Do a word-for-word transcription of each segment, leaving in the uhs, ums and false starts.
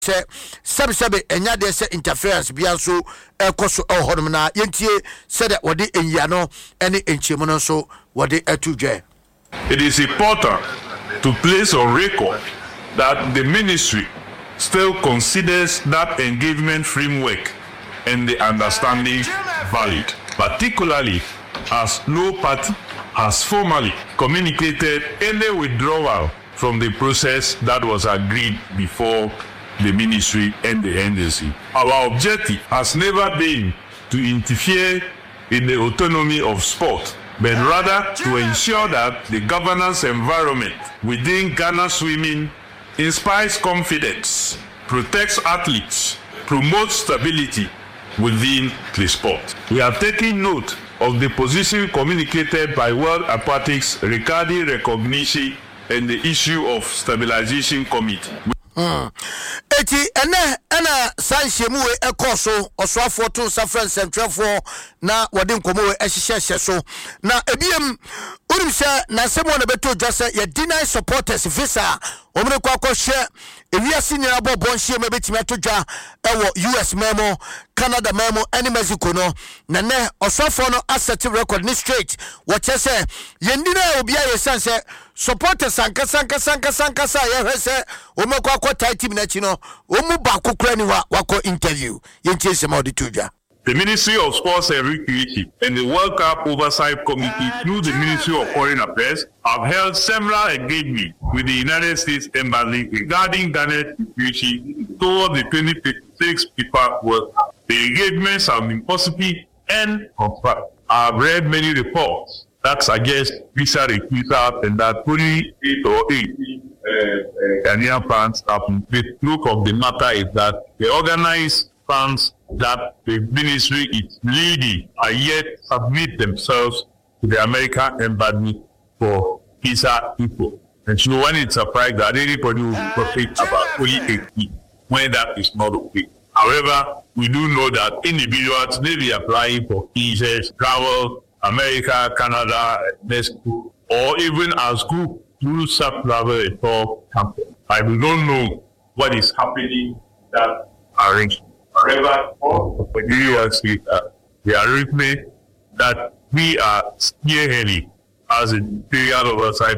se sebe sebe enya de se interference bia so ekoso ehonum na yentie se de wode enyia no ene enchiemu no so wode atudwe. It is important to place on record that the ministry still considers that engagement framework and the understanding valid, particularly as no party has formally communicated any withdrawal from the process that was agreed before the ministry and the N D C. Our objective has never been to interfere in the autonomy of sport, but rather to ensure that the governance environment within Ghana Swimming inspires confidence, protects athletes, promotes stability within the sport. We are taking note of the position communicated by World Aquatics regarding recognition and the issue of stabilization committee. Mm. Eti ene ena sanshemu we ekoso oswafo to safran centralfo na wode nkomo we ehihye so na ebiem unim se na semo na beto dwase ye deny supporters visa omre kwa kwhye ewiase nyina bo bonhye mebetimi atodwa ewo U S memo Canada memo ene Mexico no na ne oswafo no asset record ni straight wache se ye ndina obi aye sanse supporters sanka sanka sanka sanka sa ye hwese omekwa kwa tight team na chino omu ba kokura ni wa wako interview yentie sema oditudwa. The Ministry of Sports and Recreation and the World Cup Oversight Committee through the Ministry of Foreign Affairs have held several engagements with the United States Embassy regarding Ghana's security toward the twenty twenty-six FIFA World Cup. The engagements have been positive and constructive. I have read many reports that suggest visa refusal and that only eight or eight uh, uh, Ghanaian fans have been paid. Look of the matter is that the organized fans that the ministry is leading are yet submit themselves to the American embassy for visa info. And so when it's surprised that anybody will profit about only eighty when that is not okay. However, we do know that individuals may be applying for visas, travel, America, Canada, Mexico, or even as group through sub-travel and tour campaign. I do not know what is happening that arrangement. However, for the U S, uh, the arrangement that we are spearheading as a Imperial Oversight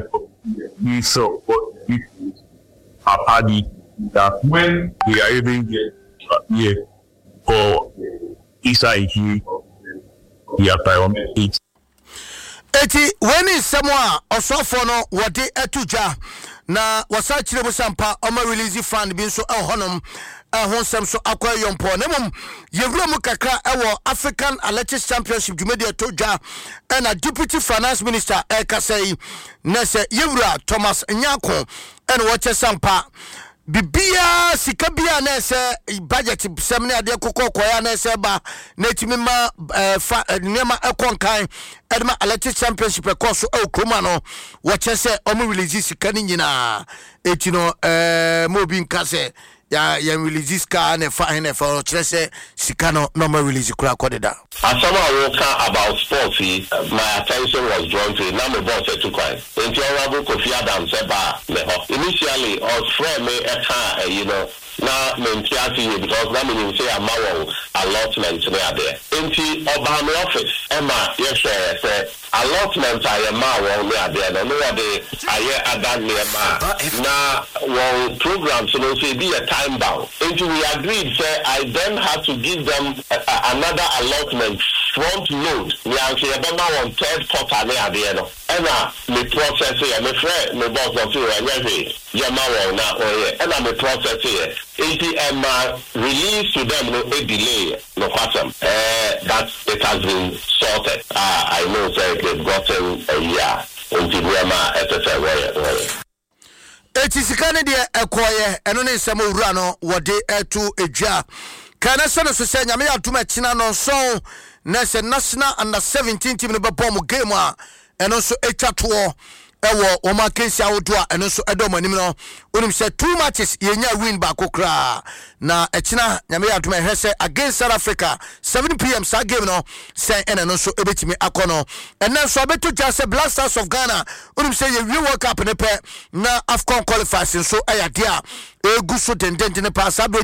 we support issues are party that when we are even get here for visa issue, we are priority. Eti when is someone osofo no wode etuja na wasa kire busampa o ma release fund bi so ehonum ehonsem so akoyompo nemum yewura mu kakra ewo African Athletics Championship Jumedi etoja na Deputy Finance Minister Ekasei nese yewura Thomas Nyako ene woche sampa bibia sikabia nese budget semne ade kokokoya nese ba netimi ma nema ekonkan edma Athletics Championship ekoso e kroma no woche se omo release sikani nyina etino eh mobi nkase ya ya release ka na fa na fa chese sikano normal release kura kodeda. As someone who care about sports, my attention was drawn to now my boss said to cry. Then Honorable Kofi Adams said ba initially I was friend me e you know na mentiati because na me say amawo allotment there. Enti Obama office Emma yes say allotment I amawo there no no dey aye adan nearby. Na one program so no say be a time bound. Enti we agreed say I then had to give them a, a, another allotment front load. We are say Obama on third quarter there there no. Ena me process here me friend me boss no feel anything. Yamawo na oye ena me process here. A T M uh, release to them no a delay no question. Uh, that it has been sorted. Uh, I know say they've gotten a year into Burma et cetera. Eti sikane de ekoye eno ne nsemo wura no wode etu edwa kana so no so se nyame atuma kina no so na se national under seventeen team no bepom game a eno so etwato ɛwɔ wɔn akansi ahodoɔ a ɛno nso ɛdɔ wɔn anim no onim sɛ two matches yɛnya win baako koraa na ɛkyina nyame yɛ adom ɛhwɛ sɛ against South Africa seven p m saa game no sɛ ɛna no nso ɛbɛtumi akɔ no ɛnɛ nso abɛto gya sɛ Black Stars of Ghana onim sɛ yɛwie World Cup ne pɛ na AFCON qualifiers nso ɛyɛ adeɛ a ɛgu so dendenden paa saa